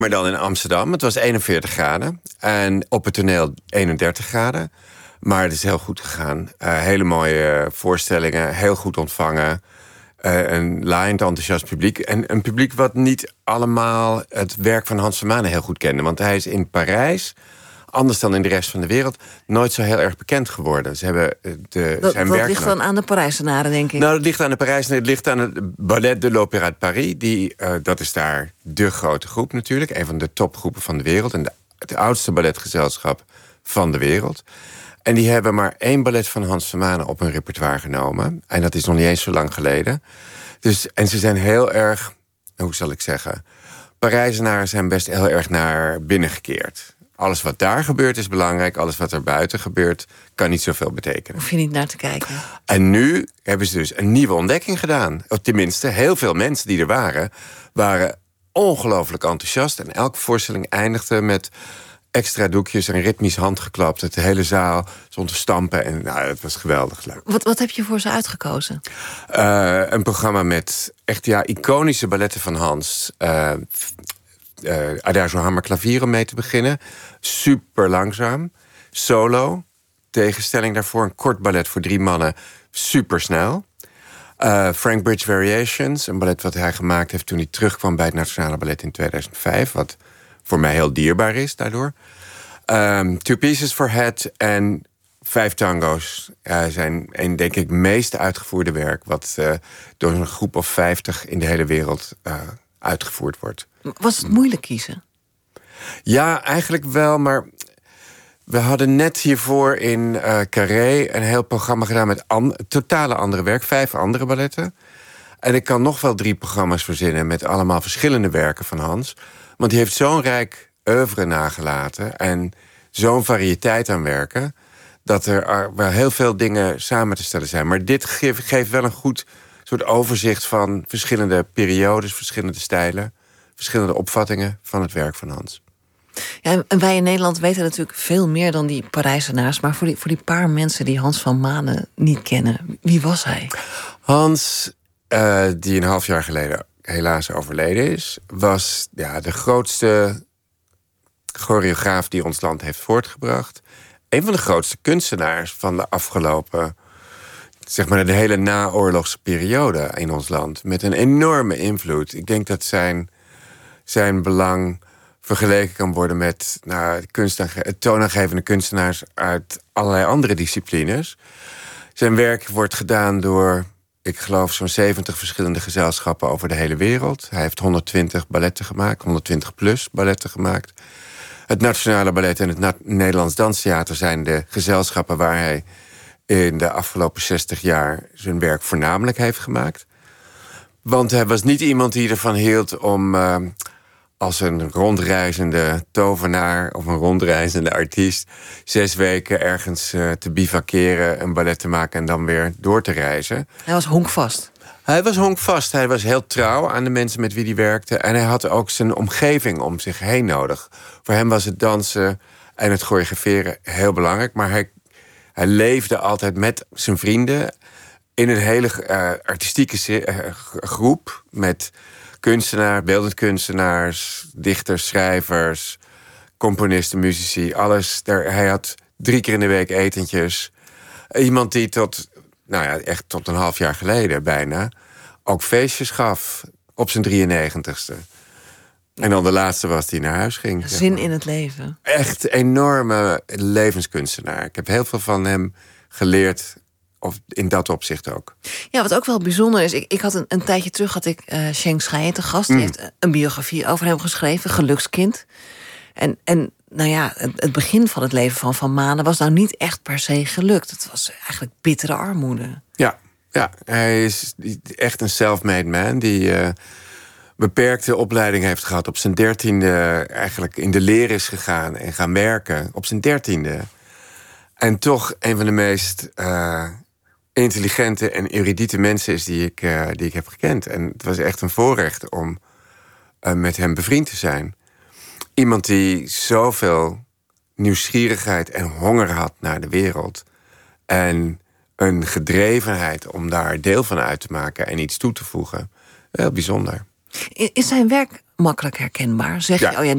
Maar dan in Amsterdam. Het was 41 graden. En op het toneel 31 graden. Maar het is heel goed gegaan. Hele mooie voorstellingen. Heel goed ontvangen. Een laaiend enthousiast publiek. En een publiek wat niet allemaal het werk van Hans van Manen heel goed kende. Want hij is in Parijs, anders dan in de rest van de wereld, nooit zo heel erg bekend geworden. Ze hebben zijn werk. Dat ligt dan aan de Parijzenaren, denk ik. Nou, dat ligt aan de Parijzenaren. Het ligt aan het Ballet de l'Opéra de Paris. Dat is daar de grote groep natuurlijk. Een van de topgroepen van de wereld. En het oudste balletgezelschap van de wereld. En die hebben maar 1 ballet van Hans van Manen op hun repertoire genomen. En dat is nog niet eens zo lang geleden. En ze zijn heel erg, hoe zal ik zeggen, Parijzenaren zijn best heel erg naar binnen gekeerd. Alles wat daar gebeurt is belangrijk. Alles wat er buiten gebeurt kan niet zoveel betekenen. Hoef je niet naar te kijken. En nu hebben ze dus een nieuwe ontdekking gedaan. Of tenminste, heel veel mensen die er waren ongelooflijk enthousiast. En elke voorstelling eindigde met extra doekjes en ritmisch handgeklapt. De hele zaal stond te stampen en het was geweldig leuk. Wat heb je voor ze uitgekozen? Een programma met echt iconische balletten van Hans. Adagio Hammer Klavier om mee te beginnen. Super langzaam. Solo. Tegenstelling daarvoor. Een kort ballet voor 3 mannen. Super snel. Frank Bridge Variations. Een ballet wat hij gemaakt heeft toen hij terugkwam bij het Nationale Ballet in 2005. Wat voor mij heel dierbaar is daardoor. 2 Pieces for Head en 5 tango's zijn denk ik, meest uitgevoerde werk wat door een groep of 50 in de hele wereld uitgevoerd wordt. Was het moeilijk kiezen? Ja, eigenlijk wel, maar we hadden net hiervoor in Carré een heel programma gedaan met totale andere werk, 5 andere balletten. En ik kan nog wel 3 programma's verzinnen met allemaal verschillende werken van Hans. Want hij heeft zo'n rijk oeuvre nagelaten en zo'n variëteit aan werken, dat er wel heel veel dingen samen te stellen zijn. Maar dit geeft wel een goed soort overzicht van verschillende periodes, verschillende stijlen, verschillende opvattingen van het werk van Hans. Ja, en wij in Nederland weten natuurlijk veel meer dan die Parijzenaars. Maar voor die paar mensen die Hans van Manen niet kennen, wie was hij? Hans, die een half jaar geleden helaas overleden is, was de grootste choreograaf die ons land heeft voortgebracht. Een van de grootste kunstenaars van de afgelopen, zeg maar, de hele naoorlogse periode in ons land. Met een enorme invloed. Ik denk dat zijn belang vergeleken kan worden met toonaangevende kunstenaars uit allerlei andere disciplines. Zijn werk wordt gedaan door, ik geloof, zo'n 70 verschillende gezelschappen over de hele wereld. Hij heeft 120 balletten gemaakt, 120 plus balletten gemaakt. Het Nationale Ballet en het Nederlands Danstheater zijn de gezelschappen waar hij in de afgelopen 60 jaar zijn werk voornamelijk heeft gemaakt. Want hij was niet iemand die ervan hield om als een rondreizende tovenaar of een rondreizende artiest 6 weken ergens te bivakeren, een ballet te maken en dan weer door te reizen. Hij was honkvast. Hij was honkvast. Hij was heel trouw aan de mensen met wie hij werkte. En hij had ook zijn omgeving om zich heen nodig. Voor hem was het dansen en het choreograferen heel belangrijk. Maar hij leefde altijd met zijn vrienden in een hele artistieke groep met kunstenaars, beeldend kunstenaars, dichters, schrijvers, componisten, muzici, alles. Hij had 3 keer in de week etentjes. Iemand die echt tot een half jaar geleden bijna ook feestjes gaf op zijn 93ste. En dan de laatste was die naar huis ging. Zin in het leven. Echt enorme levenskunstenaar. Ik heb heel veel van hem geleerd, of in dat opzicht ook. Ja, wat ook wel bijzonder is, ik had een tijdje terug had ik Sheng Schaï te gast. Die heeft een biografie over hem geschreven, Gelukskind. En het begin van het leven van Manen was nou niet echt per se gelukt. Het was eigenlijk bittere armoede. Ja, hij is echt een self-made man die beperkte opleiding heeft gehad. Op zijn 13e eigenlijk in de leer is gegaan en gaan werken. Op zijn 13e. En toch een van de meest intelligente en erudite mensen is die ik heb gekend. En het was echt een voorrecht om met hem bevriend te zijn. Iemand die zoveel nieuwsgierigheid en honger had naar de wereld. En een gedrevenheid om daar deel van uit te maken en iets toe te voegen. Heel bijzonder. Is zijn werk makkelijk herkenbaar? Zeg je,